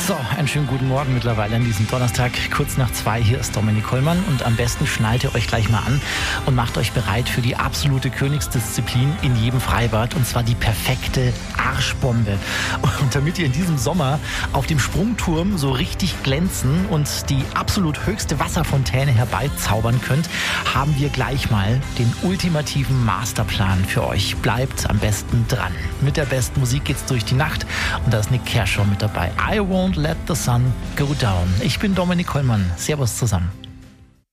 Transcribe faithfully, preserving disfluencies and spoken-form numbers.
So, einen schönen guten Morgen mittlerweile an diesem Donnerstag, kurz nach zwei. Hier ist Dominik Kollmann und am besten schnallt ihr euch gleich mal an und macht euch bereit für die absolute Königsdisziplin in jedem Freibad, und zwar die perfekte Arschbombe. Und damit ihr in diesem Sommer auf dem Sprungturm so richtig glänzen und die absolut höchste Wasserfontäne herbeizaubern könnt, haben wir gleich mal den ultimativen Masterplan für euch. Bleibt am besten dran. Mit der besten Musik geht's durch die Nacht und da ist Nick Kershaw mit dabei. I won't let the sun go down. Ich bin Dominik Kollmann. Servus zusammen.